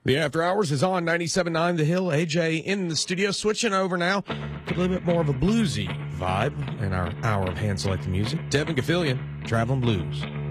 The After Hours is on 97.9 The Hill. AJ in the studio, switching over now to a little bit more of a bluesy vibe in our hour of hand-selected music. Devin Gaffilian, Traveling Blues.